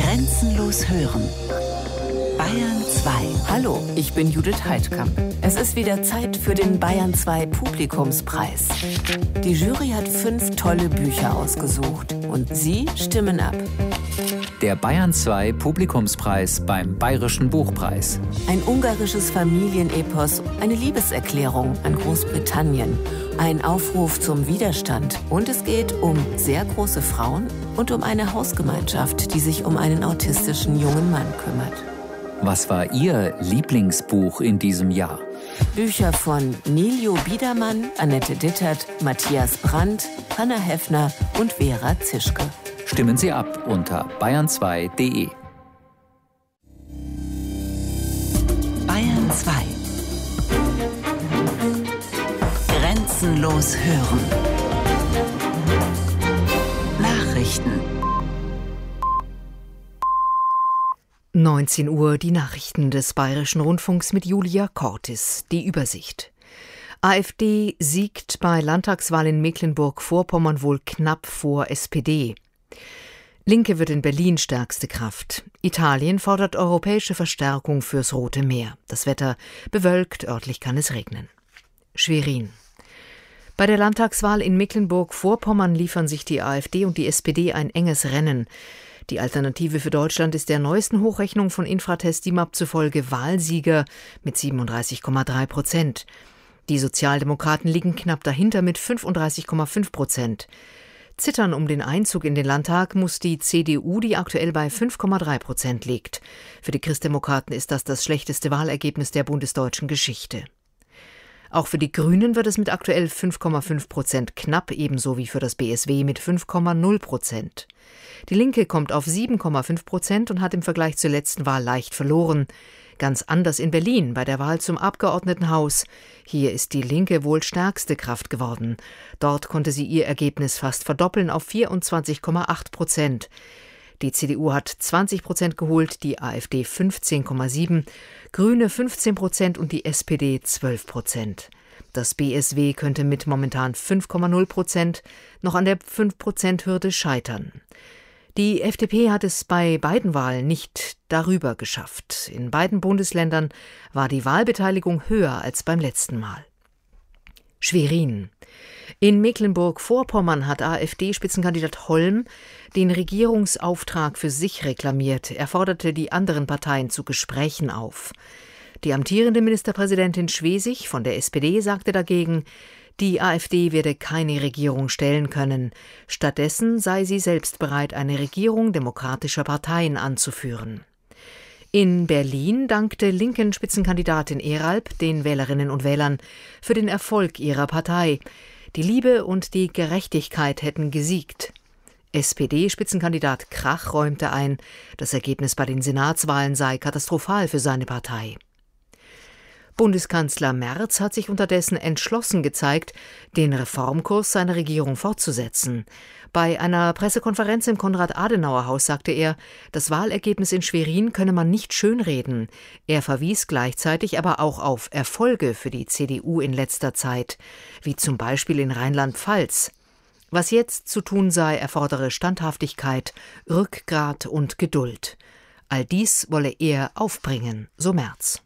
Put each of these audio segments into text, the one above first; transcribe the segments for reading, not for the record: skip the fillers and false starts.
Grenzenlos hören. Bayern 2. Hallo, ich bin Judith Heidkamp. Es ist wieder Zeit für den Bayern 2 Publikumspreis. Die Jury hat 5 tolle Bücher ausgesucht und Sie stimmen ab. Der Bayern 2 Publikumspreis beim Bayerischen Buchpreis. Ein ungarisches Familienepos, eine Liebeserklärung an Großbritannien, ein Aufruf zum Widerstand und es geht um sehr große Frauen und um eine Hausgemeinschaft, die sich um einen autistischen jungen Mann kümmert. Was war Ihr Lieblingsbuch in diesem Jahr? Bücher von Niljo Biedermann, Annette Dittert, Matthias Brandt, Hanna Heffner und Vera Zischke. Stimmen Sie ab unter bayern2.de. Bayern 2. Grenzenlos hören. Nachrichten. 19 Uhr die Nachrichten des Bayerischen Rundfunks mit Julia Cortis. Die Übersicht. AfD siegt bei Landtagswahl in Mecklenburg-Vorpommern wohl knapp vor SPD. Linke wird in Berlin stärkste Kraft. Italien fordert europäische Verstärkung fürs Rote Meer. Das Wetter bewölkt, örtlich kann es regnen. Schwerin. Bei der Landtagswahl in Mecklenburg-Vorpommern liefern sich die AfD und die SPD ein enges Rennen. Die Alternative für Deutschland ist der neuesten Hochrechnung von Infratest DIMAP zufolge Wahlsieger mit 37,3%. Die Sozialdemokraten liegen knapp dahinter mit 35,5%. Zittern um den Einzug in den Landtag muss die CDU, die aktuell bei 5,3% liegt. Für die Christdemokraten ist das schlechteste Wahlergebnis der bundesdeutschen Geschichte. Auch für die Grünen wird es mit aktuell 5,5% knapp, ebenso wie für das BSW mit 5,0%. Die Linke kommt auf 7,5% und hat im Vergleich zur letzten Wahl leicht verloren. Ganz anders in Berlin bei der Wahl zum Abgeordnetenhaus. Hier ist die Linke wohl stärkste Kraft geworden. Dort konnte sie ihr Ergebnis fast verdoppeln auf 24,8%. Die CDU hat 20% geholt, die AfD 15,7%, Grüne 15% und die SPD 12%. Das BSW könnte mit momentan 5,0% noch an der 5%-Hürde scheitern. Die FDP hat es bei beiden Wahlen nicht darüber geschafft. In beiden Bundesländern war die Wahlbeteiligung höher als beim letzten Mal. Schwerin. In Mecklenburg-Vorpommern hat AfD-Spitzenkandidat Holm den Regierungsauftrag für sich reklamiert. Er forderte die anderen Parteien zu Gesprächen auf. Die amtierende Ministerpräsidentin Schwesig von der SPD sagte dagegen, die AfD werde keine Regierung stellen können. Stattdessen sei sie selbst bereit, eine Regierung demokratischer Parteien anzuführen. In Berlin dankte linken Spitzenkandidatin Eralb den Wählerinnen und Wählern für den Erfolg ihrer Partei. Die Liebe und die Gerechtigkeit hätten gesiegt. SPD-Spitzenkandidat Krach räumte ein, das Ergebnis bei den Senatswahlen sei katastrophal für seine Partei. Bundeskanzler Merz hat sich unterdessen entschlossen gezeigt, den Reformkurs seiner Regierung fortzusetzen. Bei einer Pressekonferenz im Konrad-Adenauer-Haus sagte er, das Wahlergebnis in Schwerin könne man nicht schönreden. Er verwies gleichzeitig aber auch auf Erfolge für die CDU in letzter Zeit, wie zum Beispiel in Rheinland-Pfalz. Was jetzt zu tun sei, erfordere Standhaftigkeit, Rückgrat und Geduld. All dies wolle er aufbringen, so Merz.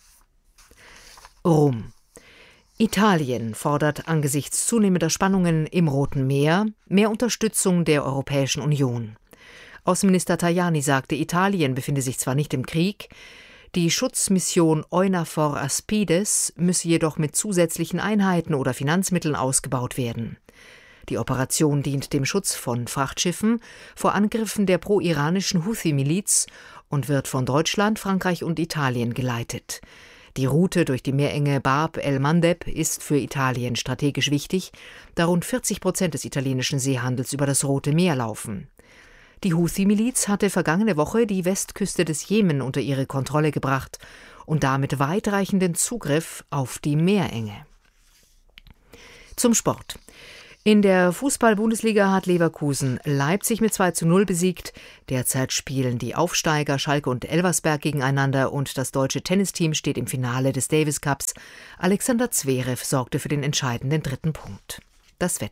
Rom. Italien fordert angesichts zunehmender Spannungen im Roten Meer mehr Unterstützung der Europäischen Union. Außenminister Tajani sagte, Italien befinde sich zwar nicht im Krieg, die Schutzmission EUNAVFOR Aspides müsse jedoch mit zusätzlichen Einheiten oder Finanzmitteln ausgebaut werden. Die Operation dient dem Schutz von Frachtschiffen vor Angriffen der pro-iranischen Houthi-Miliz und wird von Deutschland, Frankreich und Italien geleitet. Die Route durch die Meerenge Bab el-Mandeb ist für Italien strategisch wichtig, da rund 40% des italienischen Seehandels über das Rote Meer laufen. Die Houthi-Miliz hatte vergangene Woche die Westküste des Jemen unter ihre Kontrolle gebracht und damit weitreichenden Zugriff auf die Meerenge. Zum Sport. In der Fußball-Bundesliga hat Leverkusen Leipzig mit 2:0 besiegt. Derzeit spielen die Aufsteiger Schalke und Elversberg gegeneinander und das deutsche Tennisteam steht im Finale des Davis Cups. Alexander Zverev sorgte für den entscheidenden 3. Punkt. Das Wetter.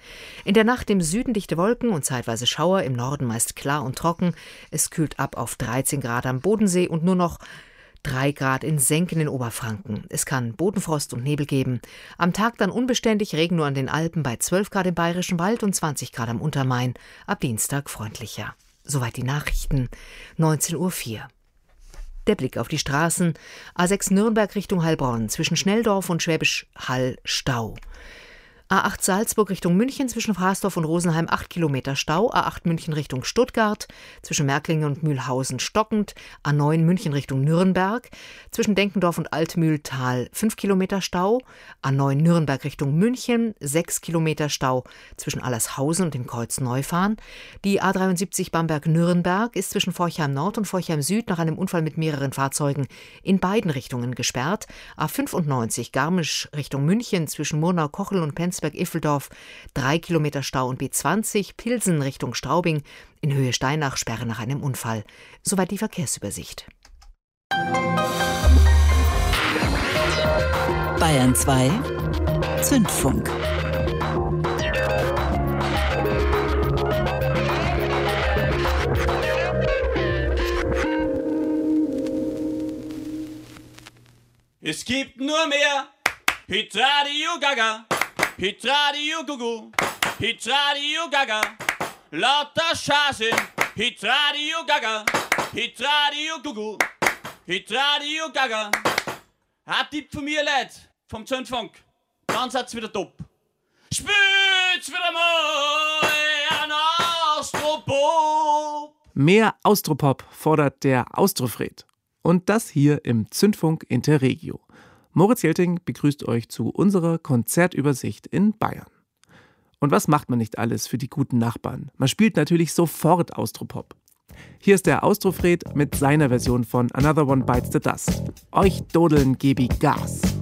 In der Nacht im Süden dichte Wolken und zeitweise Schauer, im Norden meist klar und trocken. Es kühlt ab auf 13 Grad am Bodensee und nur noch 3 Grad in Senken in Oberfranken. Es kann Bodenfrost und Nebel geben. Am Tag dann unbeständig, Regen nur an den Alpen bei 12 Grad im Bayerischen Wald und 20 Grad am Untermain. Ab Dienstag freundlicher. Soweit die Nachrichten. 19:04 Uhr. Der Blick auf die Straßen. A6 Nürnberg Richtung Heilbronn. Zwischen Schnelldorf und Schwäbisch Hall Stau. A8 Salzburg Richtung München zwischen Frasdorf und Rosenheim 8 Kilometer Stau. A8 München Richtung Stuttgart zwischen Märklingen und Mühlhausen stockend. A9 München Richtung Nürnberg zwischen Denkendorf und Altmühltal 5 Kilometer Stau. A9 Nürnberg Richtung München 6 Kilometer Stau zwischen Allershausen und dem Kreuz Neufahren. Die A73 Bamberg-Nürnberg ist zwischen Forchheim Nord und Forchheim Süd nach einem Unfall mit mehreren Fahrzeugen in beiden Richtungen gesperrt. A95 Garmisch Richtung München zwischen Murnau-Kochel und Penzberg-Iffeldorf 3 Kilometer Stau und B20 Pilsen Richtung Straubing in Höhe Steinach Sperre nach einem Unfall. Soweit die Verkehrsübersicht. Bayern 2 Zündfunk. Es gibt nur mehr Hitradio Gaga, Hitradio Gugu, Hitradio Gaga, lauter Schase, Hitradio Gaga, Hitradio Gugu, Hitradio Gaga. Ein Tipp von mir, Leute, vom Zündfunk, dann seid's wieder top. Spürt's wieder mal ein Austropop. Mehr Austropop fordert der Austrofred. Und das hier im Zündfunk Interregio. Moritz Jelting begrüßt euch zu unserer Konzertübersicht in Bayern. Und was macht man nicht alles für die guten Nachbarn? Man spielt natürlich sofort Austropop. Hier ist der Austrofred mit seiner Version von Another One Bites the Dust. Euch Dodeln gebe ich Gas.